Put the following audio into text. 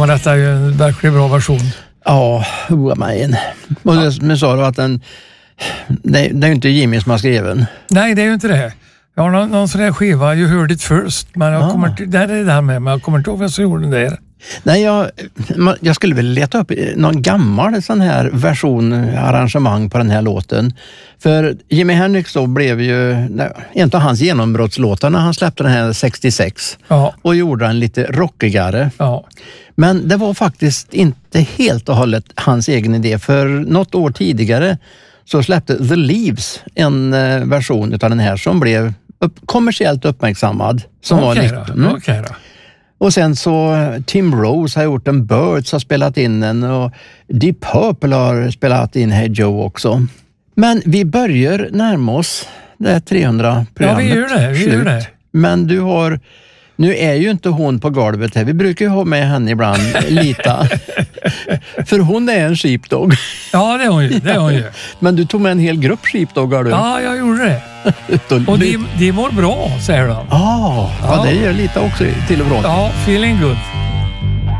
men detta är ju en verkligen bra version. Ja, men sa du att det är ju inte Jimmy som har skrivit den. Nej, det är ju inte det. Jag har någon sån där skiva, You Heard It First, men jag kommer inte, där är det där med, men jag kommer inte ihåg vem som gjorde den där. Nej, jag skulle väl leta upp någon gammal sån här arrangemang på den här låten. För Jimi Hendrix då blev ju en av hans genombrottslåtar när han släppte den här 66 och gjorde den lite rockigare. Ja. Men det var faktiskt inte helt och hållet hans egen idé, för något år tidigare så släppte The Leaves en version av den här som blev kommersiellt uppmärksammad. Som var lite, Och sen så Tim Rose har gjort en, Birds har spelat in den och Deep Purple har spelat in Hey Joe också. Men vi börjar närma oss det 300 programmet. Ja, vi gör det. Men nu är ju inte hon på golvet här. Vi brukar ju ha med henne ibland lite. För hon är en sheepdog. Ja, det är hon ju. Men du tog med en hel grupp sheepdoggar du. Ja, jag gjorde det. Och de mår bra, säger de. Ja, det gör lite också till och från. Ja, feeling good.